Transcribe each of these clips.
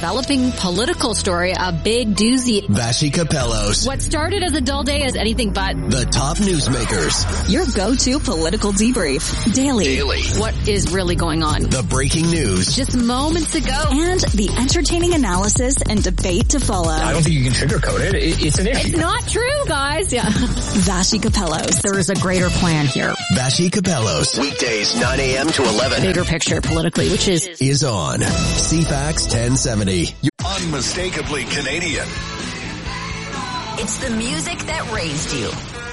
developing political story, a big doozy. Vassy Capellos. What started as a dull day is anything but. The top newsmakers. Your go-to political debrief. Daily. What is really going on? The breaking news. Just moments ago. And the entertaining analysis and debate to follow. I don't think you can sugarcoat it. It's an issue. It's not true, guys. Yeah. Vassy Capellos. There is a greater plan here. Vassy Capellos. Weekdays 9 a.m. to 11. Bigger picture politically, which is on CFAX 1070. Unmistakably Canadian. It's the music that raised you.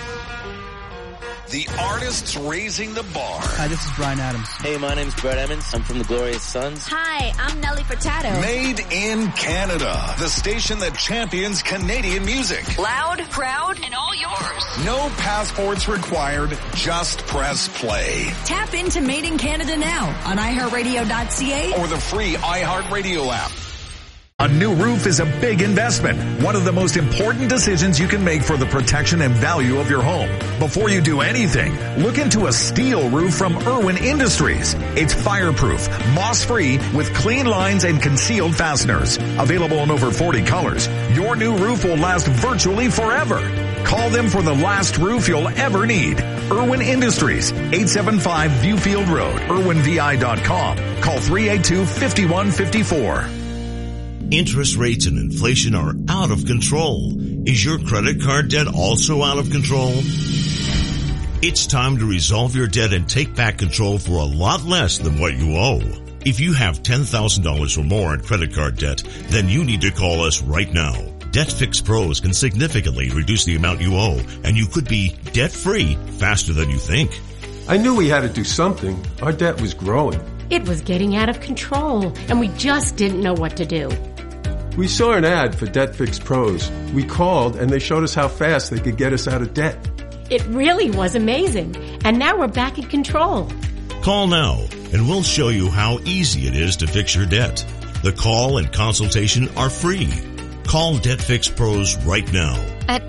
The artists raising the bar. Hi, this is Bryan Adams. Hey, my name's Brett Emmons. I'm from the Glorious Sons. Hi, I'm Nelly Furtado. Made in Canada. The station that champions Canadian music. Loud, proud, and all yours. No passports required. Just press play. Tap into Made in Canada now on iHeartRadio.ca or the free iHeartRadio app. A new roof is a big investment. One of the most important decisions you can make for the protection and value of your home. Before you do anything, look into a steel roof from Irwin Industries. It's fireproof, moss-free, with clean lines and concealed fasteners. Available in over 40 colors. Your new roof will last virtually forever. Call them for the last roof you'll ever need. Irwin Industries, 875 Viewfield Road, irwinvi.com. Call 382-5154. Interest rates and inflation are out of control. Is your credit card debt also out of control? It's time to resolve your debt and take back control for a lot less than what you owe. If you have $10,000 or more in credit card debt, then you need to call us right now. Debt Fix Pros can significantly reduce the amount you owe, and you could be debt-free faster than you think. I knew we had to do something. Our debt was growing. It was getting out of control, and we just didn't know what to do. We saw an ad for Debt Fix Pros. We called, and they showed us how fast they could get us out of debt. It really was amazing, and now we're back in control. Call now, and we'll show you how easy it is to fix your debt. The call and consultation are free. Call Debt Fix Pros right now. At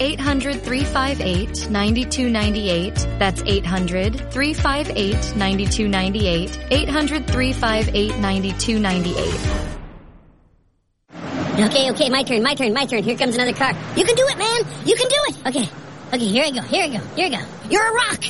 800-358-9298. That's 800-358-9298. 800-358-9298. Okay, my turn. Here comes another car. You can do it, man. You can do it. Okay, here I go. You're a rock.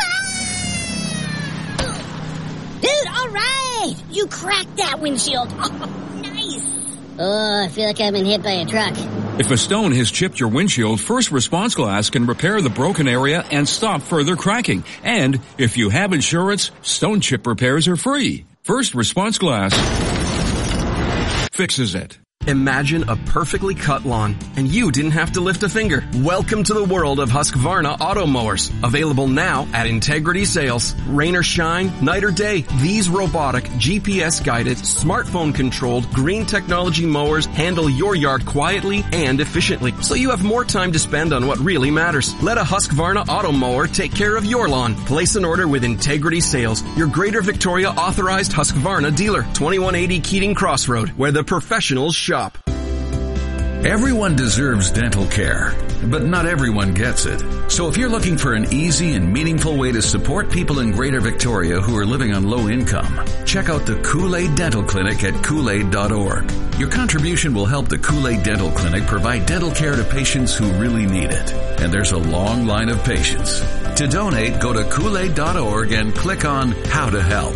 Dude, all right. You cracked that windshield. Oh, nice. Oh, I feel like I've been hit by a truck. If a stone has chipped your windshield, First Response Glass can repair the broken area and stop further cracking. And if you have insurance, stone chip repairs are free. First Response Glass fixes it. Imagine a perfectly cut lawn, and you didn't have to lift a finger. Welcome to the world of Husqvarna auto mowers. Available now at Integrity Sales. Rain or shine, night or day, these robotic, GPS-guided, smartphone-controlled, green technology mowers handle your yard quietly and efficiently, so you have more time to spend on what really matters. Let a Husqvarna auto mower take care of your lawn. Place an order with Integrity Sales, your Greater Victoria authorized Husqvarna dealer, 2180 Keating Crossroad, where the professionals shop. Everyone deserves dental care, but not everyone gets it. So if you're looking for an easy and meaningful way to support people in Greater Victoria who are living on low income, check out the Kool-Aid Dental Clinic at Kool-Aid.org. Your contribution will help the Kool-Aid Dental Clinic provide dental care to patients who really need it. And there's a long line of patients. To donate, go to Kool-Aid.org and click on How to Help.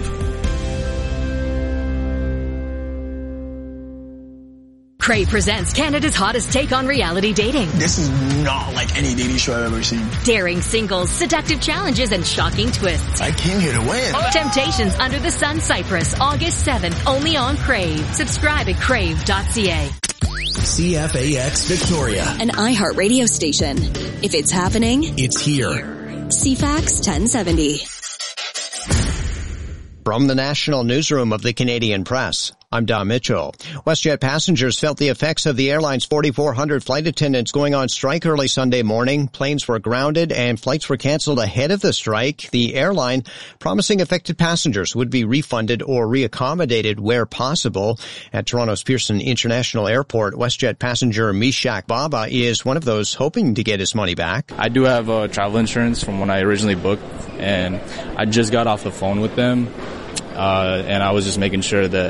Crave presents Canada's hottest take on reality dating. This is not like any dating show I've ever seen. Daring singles, seductive challenges, and shocking twists. I came here to win. Temptations Under the Sun Cyprus, August 7th, only on Crave. Subscribe at crave.ca. CFAX Victoria. An iHeartRadio station. If it's happening, it's here. CFAX 1070. From the National Newsroom of the Canadian Press, I'm Don Mitchell. WestJet passengers felt the effects of the airline's 4,400 flight attendants going on strike early Sunday morning. Planes were grounded and flights were canceled ahead of the strike. The airline promising affected passengers would be refunded or reaccommodated where possible. At Toronto's Pearson International Airport, WestJet passenger Mishak Baba is one of those hoping to get his money back. I do have travel insurance from when I originally booked, and I just got off the phone with them, and I was just making sure that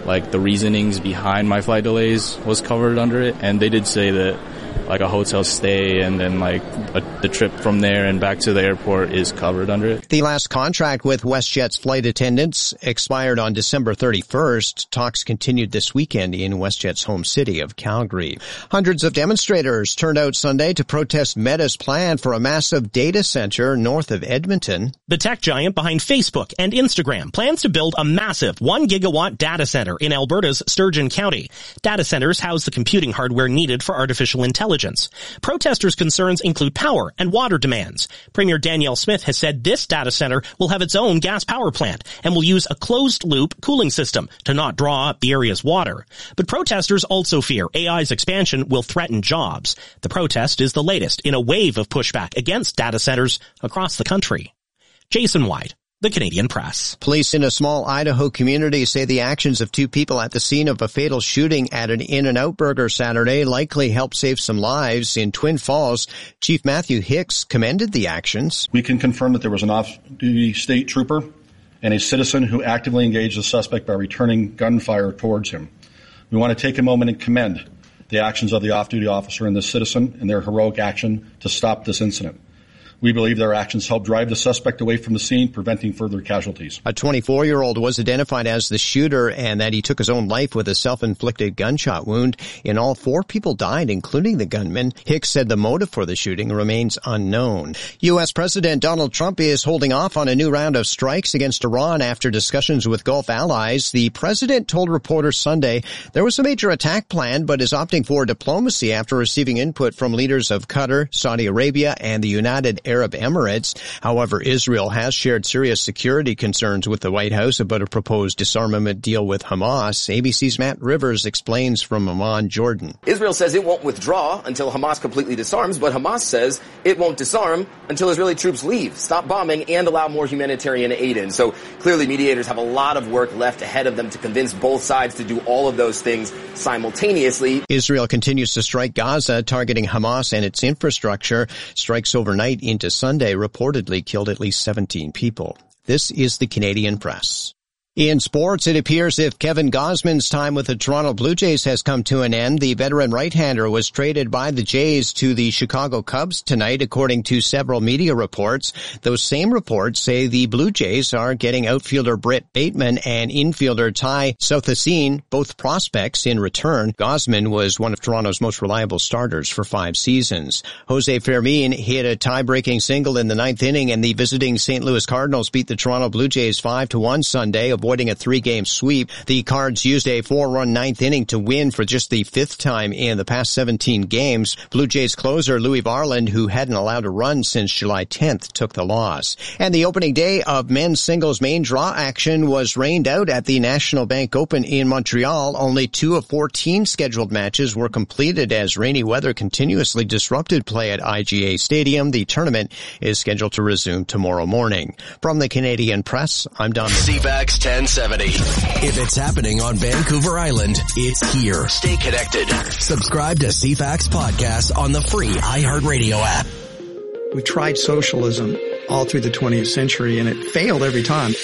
like the reasonings behind my flight delays was covered under it. And they did say that like a hotel stay and then like the trip from there and back to the airport is covered under it. The last contract with WestJet's flight attendants expired on December 31st. Talks continued this weekend in WestJet's home city of Calgary. Hundreds of demonstrators turned out Sunday to protest Meta's plan for a massive data center north of Edmonton. The tech giant behind Facebook and Instagram plans to build a massive 1 gigawatt data center in Alberta's Sturgeon County. Data centers house the computing hardware needed for artificial intelligence. Protesters' concerns include power and water demands. Premier Danielle Smith has said this data center will have its own gas power plant and will use a closed-loop cooling system to not draw up the area's water. But protesters also fear AI's expansion will threaten jobs. The protest is the latest in a wave of pushback against data centers across the country. Jason White, The Canadian Press. Police in a small Idaho community say the actions of 2 people at the scene of a fatal shooting at an In-N-Out Burger Saturday likely helped save some lives. In Twin Falls, Chief Matthew Hicks commended the actions. We can confirm that there was an off-duty state trooper and a citizen who actively engaged the suspect by returning gunfire towards him. We want to take a moment and commend the actions of the off-duty officer and the citizen in their heroic action to stop this incident. We believe their actions helped drive the suspect away from the scene, preventing further casualties. A 24-year-old was identified as the shooter and that he took his own life with a self-inflicted gunshot wound. In all, 4 people died, including the gunman. Hicks said the motive for the shooting remains unknown. U.S. President Donald Trump is holding off on a new round of strikes against Iran after discussions with Gulf allies. The president told reporters Sunday there was a major attack plan, but is opting for diplomacy after receiving input from leaders of Qatar, Saudi Arabia, and the United Arab Emirates. However, Israel has shared serious security concerns with the White House about a proposed disarmament deal with Hamas. ABC's Matt Rivers explains from Amman, Jordan. Israel says it won't withdraw until Hamas completely disarms, but Hamas says it won't disarm until Israeli troops leave, stop bombing, and allow more humanitarian aid in. So clearly mediators have a lot of work left ahead of them to convince both sides to do all of those things simultaneously. Israel continues to strike Gaza, targeting Hamas and its infrastructure. Strikes overnight into Sunday reportedly killed at least 17 people. This is the Canadian Press. In sports, it appears if Kevin Gausman's time with the Toronto Blue Jays has come to an end, the veteran right-hander was traded by the Jays to the Chicago Cubs tonight, according to several media reports. Those same reports say the Blue Jays are getting outfielder Brett Bateman and infielder Ty Southassine, both prospects, in return. Gausman was one of Toronto's most reliable starters for 5 seasons. Jose Fermin hit a tie-breaking single in the 9th inning, and the visiting St. Louis Cardinals beat the Toronto Blue Jays 5-1 Sunday, avoiding a 3-game sweep. The Cards used a 4-run 9th inning to win for just the 5th time in the past 17 games. Blue Jays closer Louis Varland, who hadn't allowed a run since July 10th, took the loss. And the opening day of men's singles main draw action was rained out at the National Bank Open in Montreal. Only 2 of 14 scheduled matches were completed as rainy weather continuously disrupted play at IGA Stadium. The tournament is scheduled to resume tomorrow morning. From the Canadian Press, I'm Don. CFAX 1070. If it's happening on Vancouver Island, it's here. Stay connected. Subscribe to CFAX Podcast on the free iHeartRadio app. We tried socialism all through the 20th century, and it failed every time.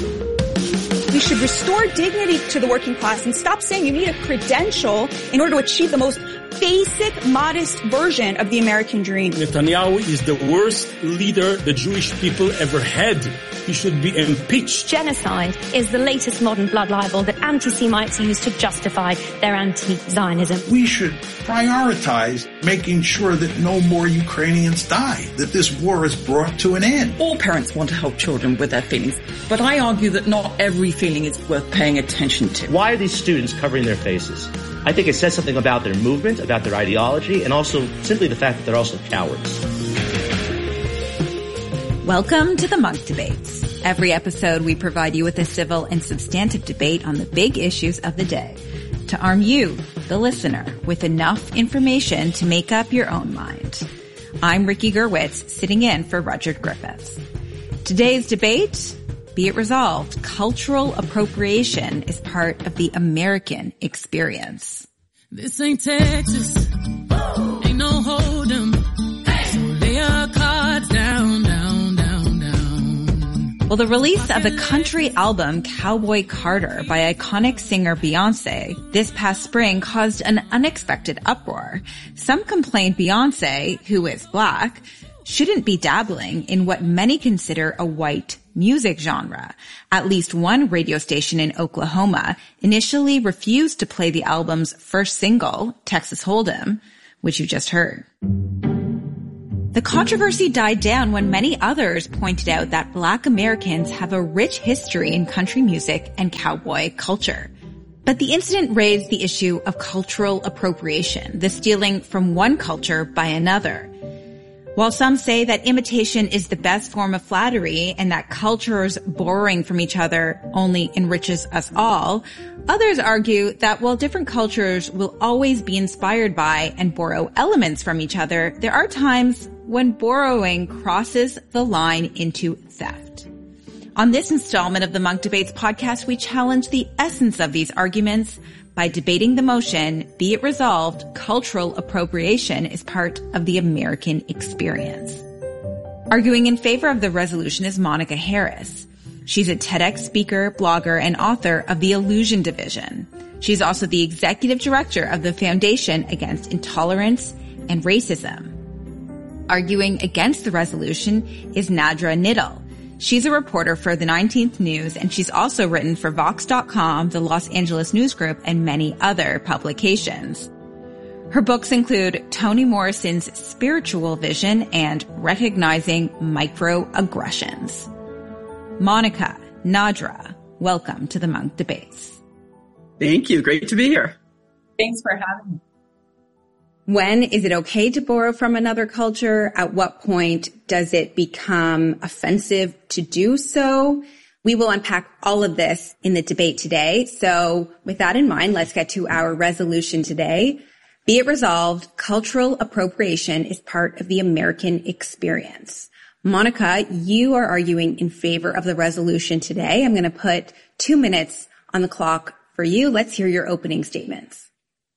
We should restore dignity to the working class and stop saying you need a credential in order to achieve the most basic, modest version of the American dream. Netanyahu is the worst leader the Jewish people ever had. He should be impeached. Genocide is the latest modern blood libel that anti-Semites use to justify their anti-Zionism. We should prioritize making sure that no more Ukrainians die, that this war is brought to an end. All parents want to help children with their feelings, but I argue that not every feeling is worth paying attention to. Why are these students covering their faces? I think it says something about their movement, about their ideology, and also simply the fact that they're also cowards. Welcome to the Mug Debates. Every episode, we provide you with a civil and substantive debate on the big issues of the day to arm you, the listener, with enough information to make up your own mind. I'm Ricky Gerwitz, sitting in for Rudyard Griffiths. Today's debate, be it resolved, cultural appropriation is part of the American experience. This ain't Texas. Ain't no hold'em. Hey. So lay your cards down, down, down, down. Well, the release of the country album Cowboy Carter by iconic singer Beyonce this past spring caused an unexpected uproar. Some complained Beyonce, who is black, shouldn't be dabbling in what many consider a white music genre. At least one radio station in Oklahoma initially refused to play the album's first single, Texas Hold'em, which you just heard. The controversy died down when many others pointed out that Black Americans have a rich history in country music and cowboy culture. But the incident raised the issue of cultural appropriation, the stealing from one culture by another. While some say that imitation is the best form of flattery and that cultures borrowing from each other only enriches us all, others argue that while different cultures will always be inspired by and borrow elements from each other, there are times when borrowing crosses the line into theft. On this installment of the Munk Debates podcast, we challenge the essence of these arguments by debating the motion, be it resolved, cultural appropriation is part of the American experience. Arguing in favor of the resolution is Monica Harris. She's a TEDx speaker, blogger, and author of The Illusion Division. She's also the executive director of the Foundation Against Intolerance and Racism. Arguing against the resolution is Nadra Niddle. She's a reporter for the 19th News, and she's also written for Vox.com, the Los Angeles News Group, and many other publications. Her books include Toni Morrison's Spiritual Vision and Recognizing Microaggressions. Monica, Nadra, welcome to the Munk Debates. Thank you. Great to be here. Thanks for having me. When is it okay to borrow from another culture? At what point does it become offensive to do so? We will unpack all of this in the debate today. So with that in mind, let's get to our resolution today. Be it resolved, cultural appropriation is part of the American experience. Monica, you are arguing in favor of the resolution today. I'm going to put 2 minutes on the clock for you. Let's hear your opening statements.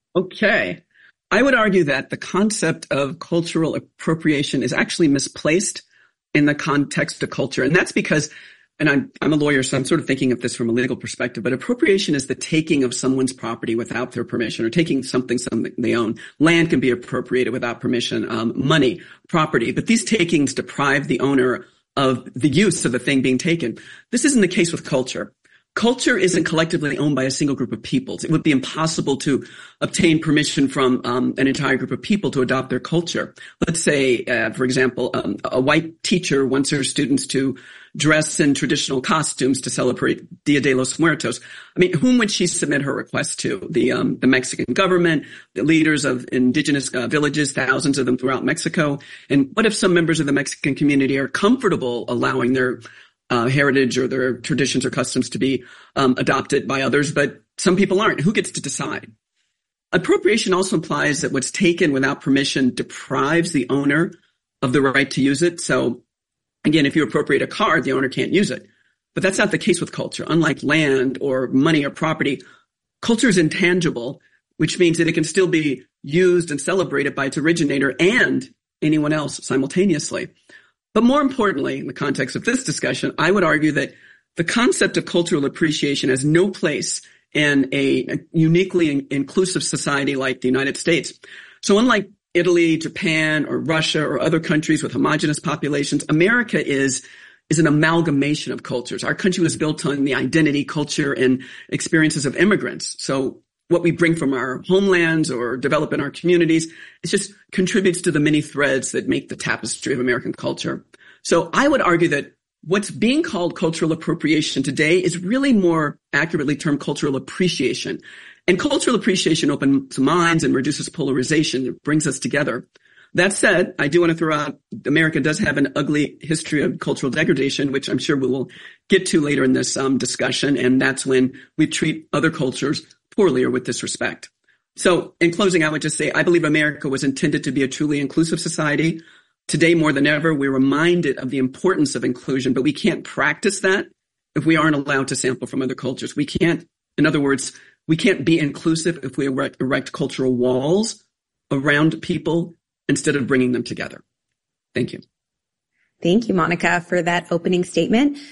Okay. I would argue that the concept of cultural appropriation is actually misplaced in the context of culture. And that's because, and I'm a lawyer, so I'm sort of thinking of this from a legal perspective, but appropriation is the taking of someone's property without their permission, or taking something they own. Land can be appropriated without permission, money, property. But these takings deprive the owner of the use of the thing being taken. This isn't the case with culture. Culture isn't collectively owned by a single group of peoples. It would be impossible to obtain permission from an entire group of people to adopt their culture. Let's say, for example, a white teacher wants her students to dress in traditional costumes to celebrate Dia de los Muertos. I mean, whom would she submit her request to? The Mexican government, the leaders of indigenous villages, thousands of them throughout Mexico. And what if some members of the Mexican community are comfortable allowing their heritage or their traditions or customs to be adopted by others, but some people aren't? Who gets to decide? Appropriation also implies that what's taken without permission deprives the owner of the right to use it. So again, if you appropriate a car, the owner can't use it. But that's not the case with culture. Unlike land or money or property, culture is intangible, which means that it can still be used and celebrated by its originator and anyone else simultaneously. But more importantly, in the context of this discussion, I would argue that the concept of cultural appreciation has no place in a uniquely inclusive society like the United States. So unlike Italy, Japan, or Russia, or other countries with homogenous populations, America is an amalgamation of cultures. Our country was built on the identity, culture, and experiences of immigrants. So what we bring from our homelands or develop in our communities, it just contributes to the many threads that make the tapestry of American culture. So I would argue that what's being called cultural appropriation today is really more accurately termed cultural appreciation. And cultural appreciation opens minds and reduces polarization. It brings us together. That said, I do want to throw out America does have an ugly history of cultural degradation, which I'm sure we will get to later in this discussion. And that's when we treat other cultures poorly or with disrespect. So in closing, I would just say I believe America was intended to be a truly inclusive society. Today, more than ever, we're reminded of the importance of inclusion, but we can't practice that if we aren't allowed to sample from other cultures. We can't, in other words, we can't be inclusive if we erect cultural walls around people instead of bringing them together. Thank you. Thank you, Monica, for that opening statement.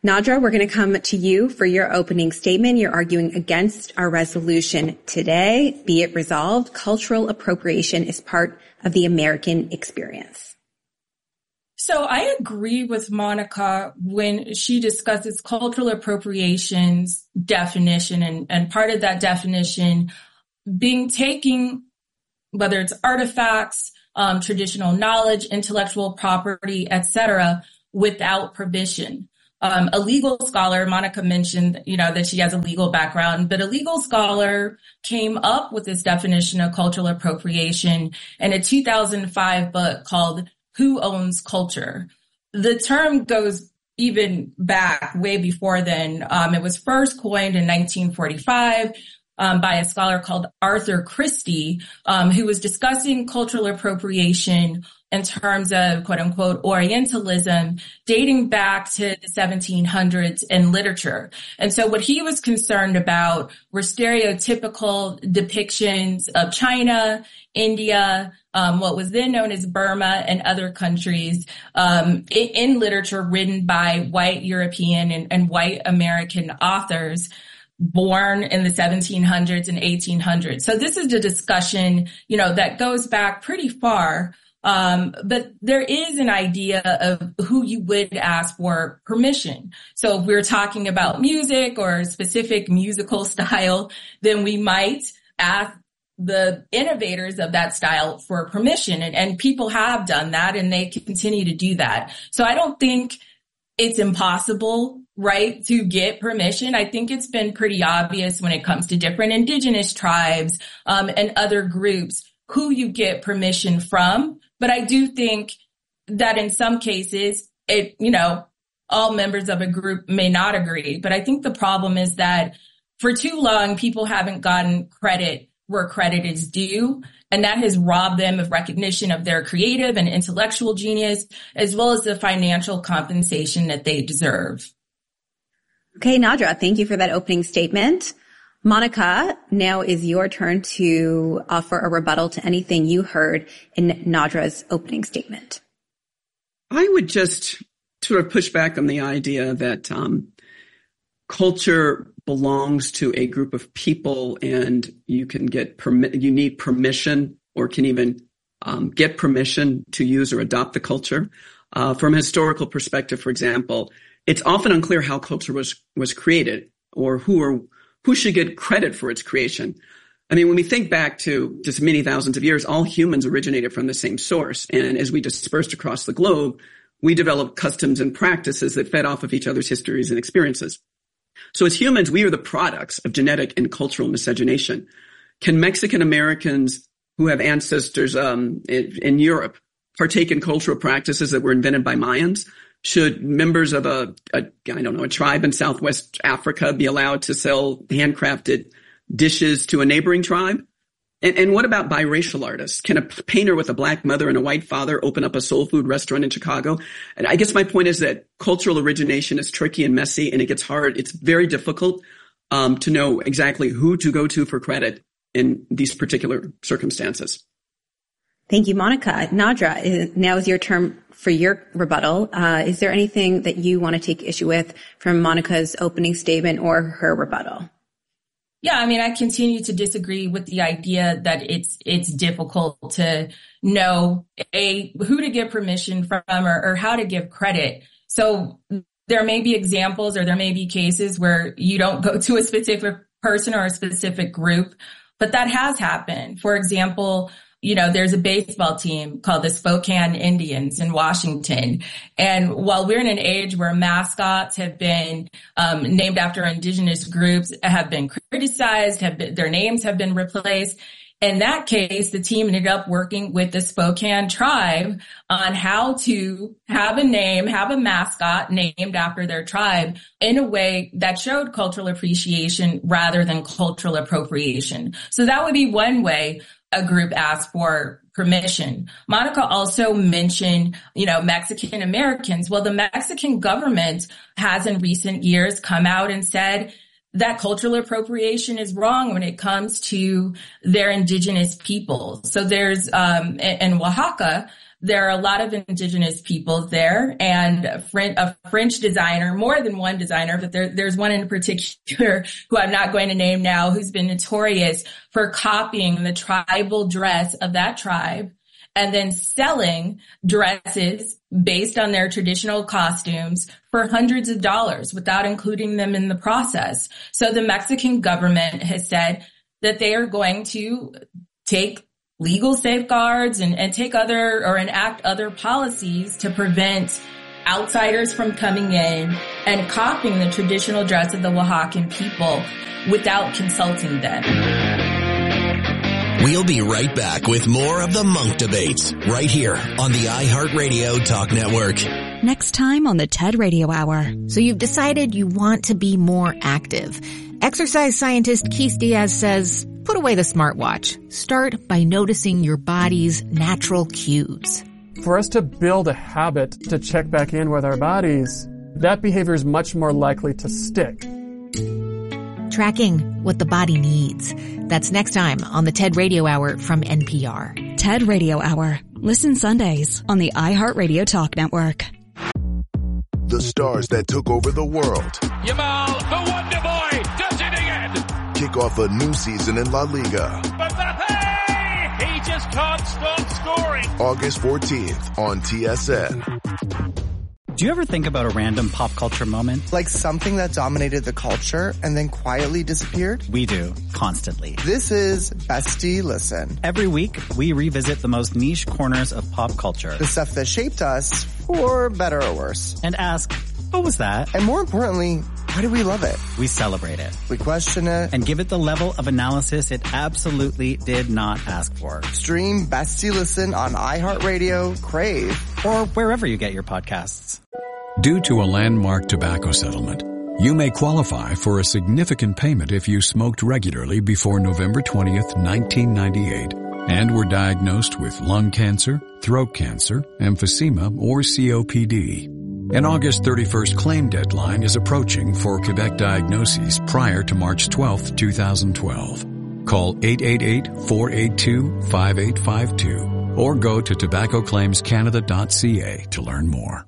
Nadra, we're going to come to you for your opening statement. You're arguing against our resolution today. Be it resolved, cultural appropriation is part of the American experience. So I agree with Monica when she discusses cultural appropriation's definition and part of that definition being taking, whether it's artifacts, traditional knowledge, intellectual property, etc., without permission. A legal scholar, Monica mentioned, that she has a legal background, but a legal scholar came up with this definition of cultural appropriation in a 2005 book called Who Owns Culture? The term goes even back way before then. It was first coined in 1945 by a scholar called Arthur Christie, who was discussing cultural appropriation in terms of quote unquote Orientalism dating back to the 1700s in literature. And so what he was concerned about were stereotypical depictions of China, India, what was then known as Burma and other countries, in literature written by white European and white American authors born in the 1700s and 1800s. So this is a discussion, that goes back pretty far. But there is an idea of who you would ask for permission. So if we're talking about music or a specific musical style, then we might ask the innovators of that style for permission. And people have done that and they continue to do that. So I don't think it's impossible, right, to get permission. I think it's been pretty obvious when it comes to different indigenous tribes, and other groups who you get permission from. But I do think that in some cases, all members of a group may not agree. But I think the problem is that for too long, people haven't gotten credit where credit is due. And that has robbed them of recognition of their creative and intellectual genius, as well as the financial compensation that they deserve. Okay, Nadra, thank you for that opening statement. Monica, now is your turn to offer a rebuttal to anything you heard in Nadra's opening statement. I would just sort of push back on the idea that culture belongs to a group of people and you can you need permission or can even get permission to use or adopt the culture. From a historical perspective, for example, it's often unclear how culture was created or who should get credit for its creation. I mean, when we think back to just many thousands of years, all humans originated from the same source. And as we dispersed across the globe, we developed customs and practices that fed off of each other's histories and experiences. So as humans, we are the products of genetic and cultural miscegenation. Can Mexican Americans who have ancestors in Europe partake in cultural practices that were invented by Mayans? Should members of a tribe in Southwest Africa be allowed to sell handcrafted dishes to a neighboring tribe? And what about biracial artists? Can a painter with a black mother and a white father open up a soul food restaurant in Chicago? And I guess my point is that cultural origination is tricky and messy and it gets hard. It's very difficult to know exactly who to go to for credit in these particular circumstances. Thank you, Monica. Nadra, now is your turn for your rebuttal. Is there anything that you want to take issue with from Monica's opening statement or her rebuttal? Yeah, I mean, I continue to disagree with the idea that it's difficult to know who to give permission from or how to give credit. So there may be examples or there may be cases where you don't go to a specific person or a specific group, but that has happened. For example, there's a baseball team called the Spokane Indians in Washington. And while we're in an age where mascots have been named after indigenous groups, have been criticized, their names have been replaced. In that case, the team ended up working with the Spokane tribe on how to have a mascot named after their tribe in a way that showed cultural appreciation rather than cultural appropriation. So that would be one way a group asked for permission. Monica also mentioned, Mexican Americans. Well, the Mexican government has in recent years come out and said that cultural appropriation is wrong when it comes to their indigenous people. So there's, in Oaxaca, there are a lot of indigenous peoples there, and a French designer, more than one designer, but there's one in particular who I'm not going to name now, who's been notorious for copying the tribal dress of that tribe and then selling dresses based on their traditional costumes for hundreds of dollars without including them in the process. So the Mexican government has said that they are going to take legal safeguards and take enact other policies to prevent outsiders from coming in and copying the traditional dress of the Oaxacan people without consulting them. We'll be right back with more of the Monk Debates right here on the iHeartRadio Talk Network. Next time on the TED Radio Hour. So you've decided you want to be more active. Exercise scientist Keith Diaz says, put away the smartwatch. Start by noticing your body's natural cues. For us to build a habit to check back in with our bodies, that behavior is much more likely to stick. Tracking what the body needs. That's next time on the TED Radio Hour from NPR. TED Radio Hour. Listen Sundays on the iHeartRadio Talk Network. The stars that took over the world. Yamal, the Wonder Boy, does it again. Kick off a new season in La Liga. Mbappe, he just can't stop scoring. August 14th on TSN. Do you ever think about a random pop culture moment? Like something that dominated the culture and then quietly disappeared? We do, constantly. This is Bestie Listen. Every week, we revisit the most niche corners of pop culture. The stuff that shaped us, for better or worse. And ask, what was that? And more importantly, why do we love it? We celebrate it. We question it. And give it the level of analysis it absolutely did not ask for. Stream Bestie Listen on iHeartRadio, Crave, or wherever you get your podcasts. Due to a landmark tobacco settlement, you may qualify for a significant payment if you smoked regularly before November 20th, 1998, and were diagnosed with lung cancer, throat cancer, emphysema, or COPD. An August 31st claim deadline is approaching for Quebec diagnoses prior to March 12th, 2012. Call 888-482-5852 or go to tobaccoclaimscanada.ca to learn more.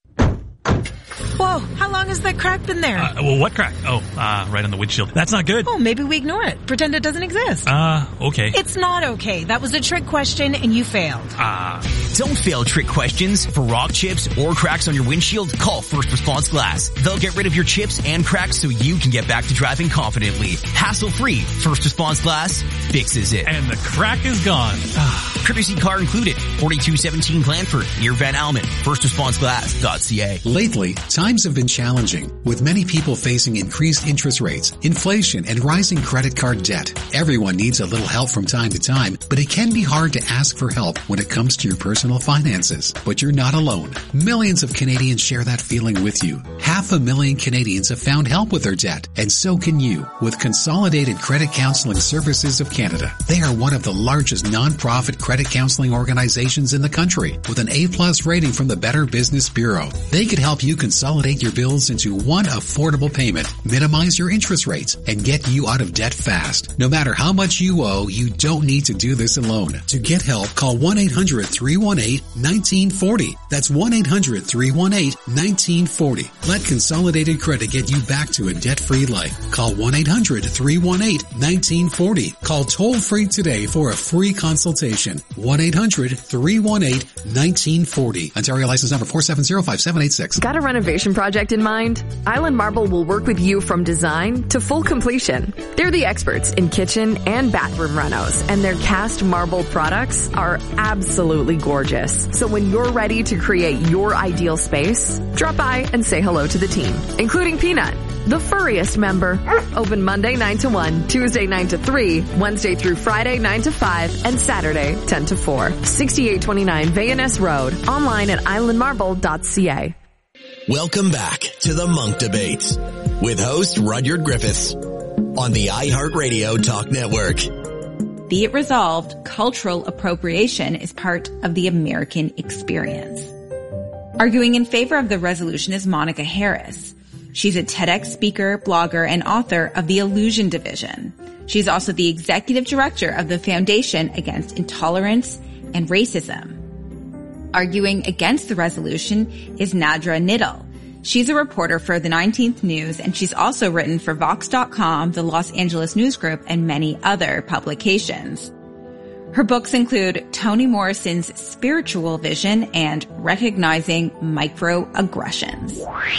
Whoa, how long has that crack been there? Well, what crack? Oh, right on the windshield. That's not good. Oh, maybe we ignore it. Pretend it doesn't exist. Okay. It's not okay. That was a trick question and you failed. Don't fail trick questions. For rock chips or cracks on your windshield, call First Response Glass. They'll get rid of your chips and cracks so you can get back to driving confidently. Hassle-free. First Response Glass fixes it. And the crack is gone. Courtesy car included. 4217 Glanford, near Van Almen. FirstResponseGlass.ca. Lately, times have been challenging, with many people facing increased interest rates, inflation, and rising credit card debt. Everyone needs a little help from time to time, but it can be hard to ask for help when it comes to your personal finances. But you're not alone. Millions of Canadians share that feeling with you. 500,000 Canadians have found help with their debt, and so can you with Consolidated Credit Counseling Services of Canada. They are one of the largest non-profit credit counseling organizations in the country, with an A+ rating from the Better Business Bureau. They could help you consolidate your bills into one affordable payment, minimize your interest rates, and get you out of debt fast. No matter how much you owe, you don't need to do this alone. To get help, call 1-800-318-1940. That's 1-800-318-1940. Let Consolidated Credit get you back to a debt-free life. Call 1-800-318-1940. Call toll-free today for a free consultation. 1-800-318-1940. Ontario license number 4705786. Got a renovation project in mind? Island Marble will work with you from design to full completion. They're the experts in kitchen and bathroom renos, and their cast marble products are absolutely gorgeous. So when you're ready to create your ideal space, drop by and say hello to the team, including Peanut, the furriest member. Open Monday 9 to 1, Tuesday 9 to 3, Wednesday through Friday 9 to 5, and Saturday 10 to 4. 6829 Vayaness Road. Online at islandmarble.ca. Welcome back to the Monk Debates with host Rudyard Griffiths on the iHeartRadio Talk Network. Be it resolved, cultural appropriation is part of the American experience. Arguing in favor of the resolution is Monica Harris. She's a TEDx speaker, blogger, and author of the Illusion Division. She's also the executive director of the Foundation Against Intolerance and Racism. Arguing against the resolution is Nadra Niddle. She's a reporter for the 19th News, and she's also written for Vox.com, the Los Angeles News Group, and many other publications. Her books include Toni Morrison's Spiritual Vision and Recognizing Microaggressions.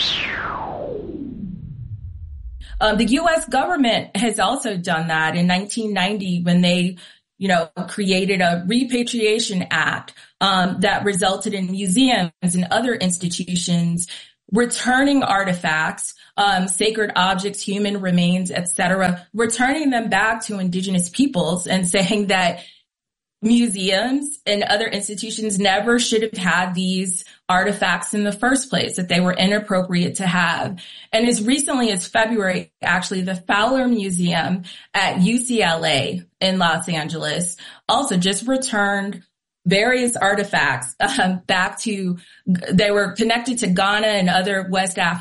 The U.S. government has also done that in 1990 when they, created a Repatriation Act that resulted in museums and other institutions returning artifacts, sacred objects, human remains, etc., returning them back to indigenous peoples and saying that museums and other institutions never should have had these artifacts in the first place, that they were inappropriate to have. And as recently as February, actually, the Fowler Museum at UCLA in Los Angeles also just returned various artifacts back to, they were connected to Ghana and other West